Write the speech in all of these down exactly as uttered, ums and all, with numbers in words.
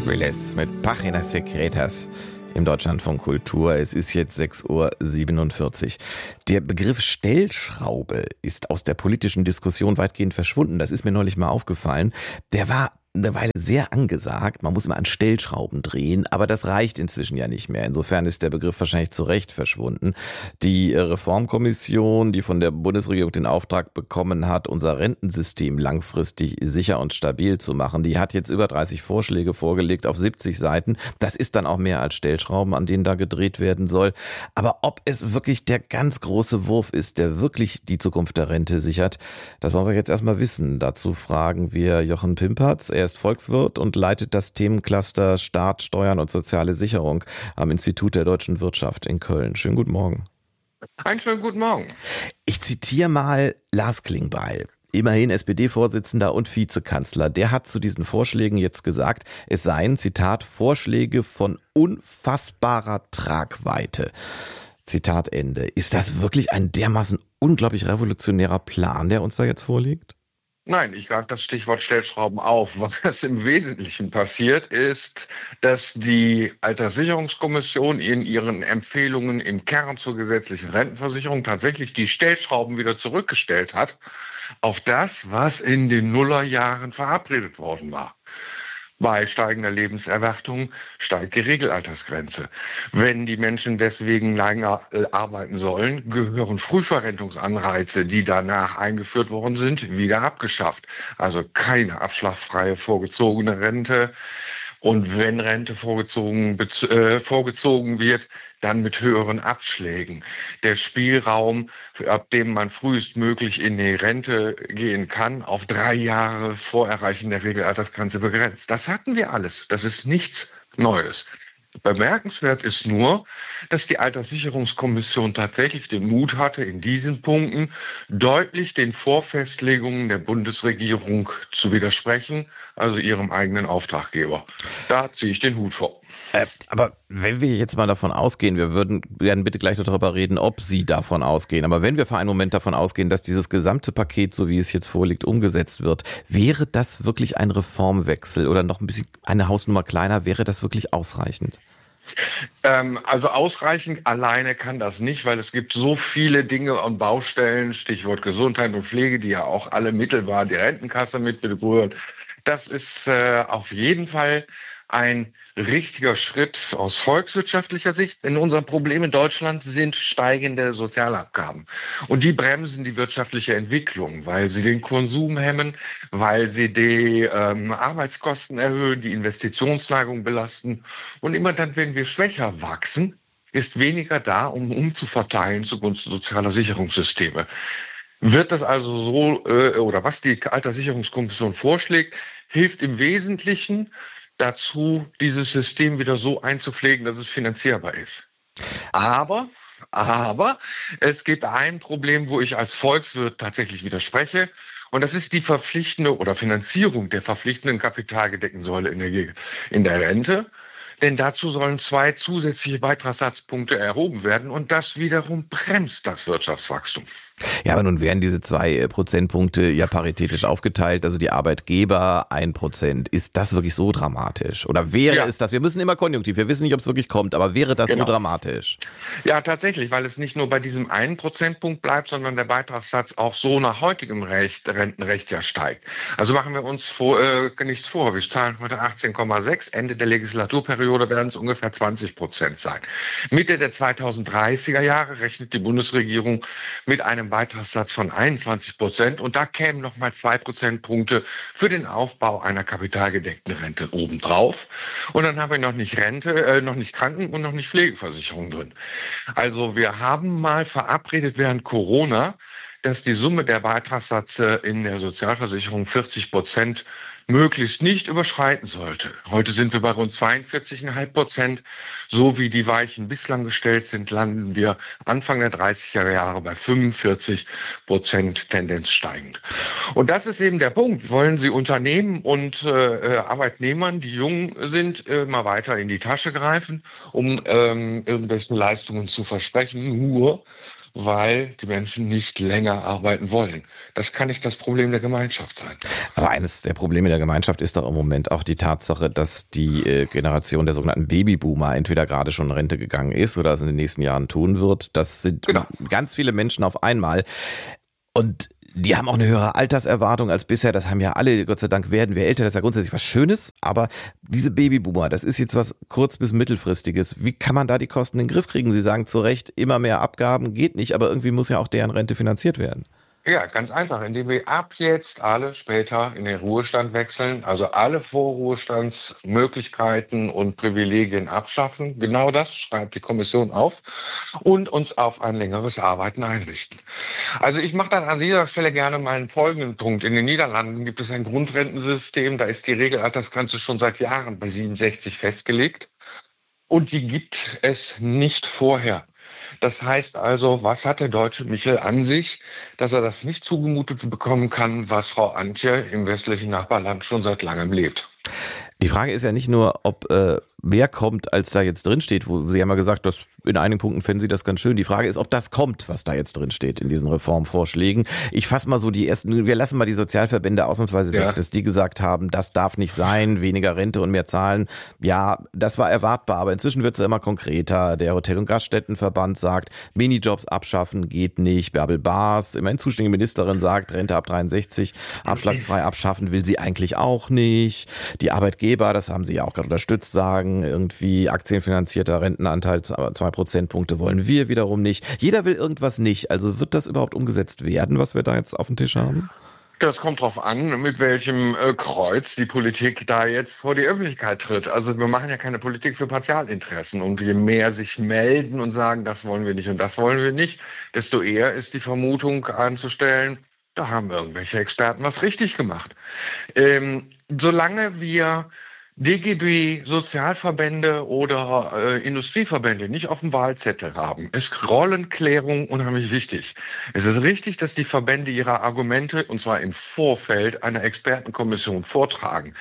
Willis mit Páginas Secretas im Deutschlandfunk Kultur. Es ist jetzt sechs Uhr siebenundvierzig. Der Begriff Stellschraube ist aus der politischen Diskussion weitgehend verschwunden. Das ist mir neulich mal aufgefallen. Der war eine Weile sehr angesagt. Man muss immer an Stellschrauben drehen, aber das reicht inzwischen ja nicht mehr. Insofern ist der Begriff wahrscheinlich zu Recht verschwunden. Die Reformkommission, die von der Bundesregierung den Auftrag bekommen hat, unser Rentensystem langfristig sicher und stabil zu machen, die hat jetzt über dreißig Vorschläge vorgelegt auf siebzig Seiten. Das ist dann auch mehr als Stellschrauben, an denen da gedreht werden soll. Aber ob es wirklich der ganz große Wurf ist, der wirklich die Zukunft der Rente sichert, das wollen wir jetzt erstmal wissen. Dazu fragen wir Jochen Pimpertz. Er ist Volkswirt und leitet das Themencluster Staat, Steuern und soziale Sicherung am Institut der deutschen Wirtschaft in Köln. Schönen guten Morgen. Einen schönen guten Morgen. Ich zitiere mal Lars Klingbeil. Immerhin S P D-Vorsitzender und Vizekanzler. Der hat zu diesen Vorschlägen jetzt gesagt, es seien, Zitat, Vorschläge von unfassbarer Tragweite. Zitat Ende. Ist das wirklich ein dermaßen unglaublich revolutionärer Plan, der uns da jetzt vorliegt? Nein, ich greife das Stichwort Stellschrauben auf. Was im Wesentlichen passiert, ist, dass die Alterssicherungskommission in ihren Empfehlungen im Kern zur gesetzlichen Rentenversicherung tatsächlich die Stellschrauben wieder zurückgestellt hat auf das, was in den Nullerjahren verabredet worden war. Bei steigender Lebenserwartung steigt die Regelaltersgrenze. Wenn die Menschen deswegen länger äh, arbeiten sollen, gehören Frühverrentungsanreize, die danach eingeführt worden sind, wieder abgeschafft. Also keine abschlagsfreie vorgezogene Rente. Und wenn Rente vorgezogen, äh, vorgezogen wird, dann mit höheren Abschlägen. Der Spielraum, ab dem man frühestmöglich in die Rente gehen kann, auf drei Jahre vor Erreichen der Regelaltersgrenze begrenzt. Das hatten wir alles. Das ist nichts Neues. Bemerkenswert ist nur, dass die Alterssicherungskommission tatsächlich den Mut hatte, in diesen Punkten deutlich den Vorfestlegungen der Bundesregierung zu widersprechen, also ihrem eigenen Auftraggeber. Da ziehe ich den Hut vor. Äh, aber wenn wir jetzt mal davon ausgehen, wir würden werden bitte gleich darüber reden, ob Sie davon ausgehen, aber wenn wir für einen Moment davon ausgehen, dass dieses gesamte Paket, so wie es jetzt vorliegt, umgesetzt wird, wäre das wirklich ein Reformwechsel oder noch ein bisschen eine Hausnummer kleiner, wäre das wirklich ausreichend? Ähm, also ausreichend alleine kann das nicht, weil es gibt so viele Dinge und Baustellen, Stichwort Gesundheit und Pflege, die ja auch alle mittelbar die Rentenkasse mit berühren. Das ist äh, auf jeden Fall ein richtiger Schritt aus volkswirtschaftlicher Sicht. Denn unser Problem in Deutschland sind steigende Sozialabgaben. Und die bremsen die wirtschaftliche Entwicklung, weil sie den Konsum hemmen, weil sie die ähm, Arbeitskosten erhöhen, die Investitionsneigung belasten. Und immer dann, wenn wir schwächer wachsen, ist weniger da, um umzuverteilen zugunsten sozialer Sicherungssysteme. Wird das also so, äh, oder was die Alterssicherungskommission vorschlägt, hilft im Wesentlichen dazu, dieses System wieder so einzupflegen, dass es finanzierbar ist. Aber, aber es gibt ein Problem, wo ich als Volkswirt tatsächlich widerspreche. Und das ist die verpflichtende oder Finanzierung der verpflichtenden kapitalgedeckten Säule in der, in der Rente. Denn dazu sollen zwei zusätzliche Beitragssatzpunkte erhoben werden. Und das wiederum bremst das Wirtschaftswachstum. Ja, aber nun werden diese zwei Prozentpunkte ja paritätisch aufgeteilt, also die Arbeitgeber ein Prozent. Ist das wirklich so dramatisch? Oder wäre ja. es das? Wir müssen immer konjunktiv, wir wissen nicht, ob es wirklich kommt, aber wäre das genau so dramatisch? Ja, tatsächlich, weil es nicht nur bei diesem einen Prozentpunkt bleibt, sondern der Beitragssatz auch so nach heutigem Recht, Rentenrecht ja steigt. Also machen wir uns vor, äh, nichts vor, wir zahlen heute achtzehn Komma sechs, Ende der Legislaturperiode werden es ungefähr zwanzig Prozent sein. Mitte der zweitausenddreißiger Jahre rechnet die Bundesregierung mit einem Beitragssatz von einundzwanzig Prozent und da kämen nochmal zwei Prozentpunkte für den Aufbau einer kapitalgedeckten Rente obendrauf. Und dann haben wir noch nicht Rente, äh, noch nicht Kranken- und noch nicht Pflegeversicherung drin. Also wir haben mal verabredet während Corona, dass die Summe der Beitragssätze in der Sozialversicherung vierzig Prozent möglichst nicht überschreiten sollte. Heute sind wir bei rund zweiundvierzig Komma fünf Prozent. So wie die Weichen bislang gestellt sind, landen wir Anfang der dreißiger Jahre bei fünfundvierzig Prozent Tendenz steigend. Und das ist eben der Punkt. Wollen Sie Unternehmen und äh, Arbeitnehmern, die jung sind, äh, mal weiter in die Tasche greifen, um ähm, irgendwelche Leistungen zu versprechen? Nur weil die Menschen nicht länger arbeiten wollen. Das kann nicht das Problem der Gemeinschaft sein. Aber eines der Probleme der Gemeinschaft ist doch im Moment auch die Tatsache, dass die äh, Generation der sogenannten Babyboomer entweder gerade schon in Rente gegangen ist oder es in den nächsten Jahren tun wird. Das sind genau. ganz viele Menschen auf einmal. Und die haben auch eine höhere Alterserwartung als bisher. Das haben ja alle, Gott sei Dank werden wir älter. Das ist ja grundsätzlich was Schönes. Aber diese Babyboomer, das ist jetzt was kurz- bis mittelfristiges. Wie kann man da die Kosten in den Griff kriegen? Sie sagen zu Recht, immer mehr Abgaben geht nicht. Aber irgendwie muss ja auch deren Rente finanziert werden. Ja, ganz einfach, indem wir ab jetzt alle später in den Ruhestand wechseln, also alle Vorruhestandsmöglichkeiten und Privilegien abschaffen. Genau das schreibt die Kommission auf und uns auf ein längeres Arbeiten einrichten. Also ich mache dann an dieser Stelle gerne mal einen folgenden Punkt. In den Niederlanden gibt es ein Grundrentensystem, da ist die Regelaltersgrenze schon seit Jahren bei siebenundsechzig festgelegt und die gibt es nicht vorher. Das heißt also, was hat der deutsche Michel an sich, dass er das nicht zugemutet bekommen kann, was Frau Antje im westlichen Nachbarland schon seit langem lebt? Die Frage ist ja nicht nur, ob äh, mehr kommt, als da jetzt drin steht. Wo Sie haben ja gesagt, dass in einigen Punkten fänden Sie das ganz schön. Die Frage ist, ob das kommt, was da jetzt drin steht in diesen Reformvorschlägen. Ich fasse mal so die ersten, wir lassen mal die Sozialverbände ausnahmsweise Ja. weg, dass die gesagt haben, das darf nicht sein, weniger Rente und mehr Zahlen. Ja, das war erwartbar, aber inzwischen wird es ja immer konkreter. Der Hotel- und Gaststättenverband sagt, Minijobs abschaffen geht nicht. Bärbel Baas, immerhin zuständige Ministerin, sagt, Rente ab dreiundsechzig abschlagsfrei abschaffen will sie eigentlich auch nicht. Die Arbeitgeber, das haben sie ja auch gerade unterstützt, sagen, irgendwie aktienfinanzierter Rentenanteil, zwei Prozentpunkte wollen wir wiederum nicht. Jeder will irgendwas nicht. Also wird das überhaupt umgesetzt werden, was wir da jetzt auf dem Tisch haben? Das kommt drauf an, mit welchem äh, Kreuz die Politik da jetzt vor die Öffentlichkeit tritt. Also wir machen ja keine Politik für Partialinteressen. Und je mehr sich melden und sagen, das wollen wir nicht und das wollen wir nicht, desto eher ist die Vermutung anzustellen, da haben irgendwelche Experten was richtig gemacht. Ähm, solange wir D G B, Sozialverbände oder äh, Industrieverbände nicht auf dem Wahlzettel haben, ist Rollenklärung unheimlich wichtig. Es ist richtig, dass die Verbände ihre Argumente, und zwar im Vorfeld einer Expertenkommission, vortragen.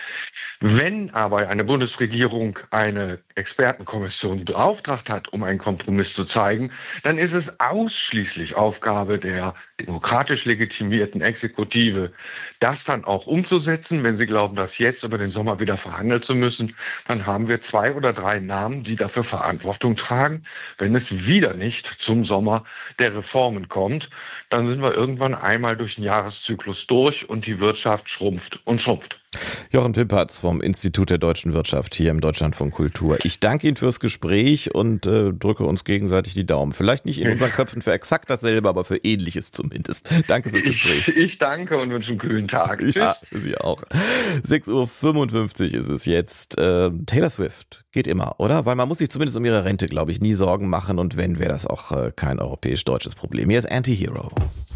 Wenn aber eine Bundesregierung eine Expertenkommission beauftragt hat, um einen Kompromiss zu zeigen, dann ist es ausschließlich Aufgabe der demokratisch legitimierten Exekutive, das dann auch umzusetzen. Wenn sie glauben, das jetzt über den Sommer wieder verhandeln zu müssen, dann haben wir zwei oder drei Namen, die dafür Verantwortung tragen. Wenn es wieder nicht zum Sommer der Reformen kommt, dann sind wir irgendwann einmal durch den Jahreszyklus durch und die Wirtschaft schrumpft und schrumpft. Jochen Pimpertz vom Institut der Deutschen Wirtschaft hier im Deutschlandfunk Kultur. Ich danke Ihnen fürs Gespräch und äh, drücke uns gegenseitig die Daumen. Vielleicht nicht in unseren Köpfen für exakt dasselbe, aber für Ähnliches zumindest. Danke fürs Gespräch. Ich, ich danke und wünsche einen kühlen Tag. Ja, Tschüss. für Sie auch. sechs Uhr fünfundfünfzig ist es jetzt. Äh, Taylor Swift geht immer, oder? Weil man muss sich zumindest um ihre Rente, glaube ich, nie Sorgen machen. Und wenn, wäre das auch äh, kein europäisch-deutsches Problem. Hier ist Anti-Hero.